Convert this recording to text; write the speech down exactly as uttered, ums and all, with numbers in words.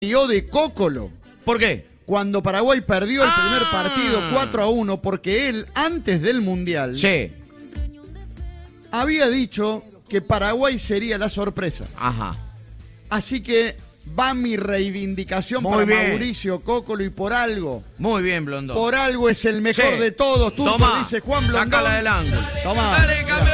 rió de Cócolo. ¿Por qué? Cuando Paraguay perdió el Ah. primer partido cuatro a uno, porque él, antes del Mundial, Sí. había dicho que Paraguay sería la sorpresa. Ajá. Así que va mi reivindicación Muy para bien. Mauricio Cócolo, y por algo, Muy bien, Blondón. por algo es el mejor Sí. de todos. Tú Tomá, dice Juan Blondón. sácala del ángulo. Tomá. Dale, campeón.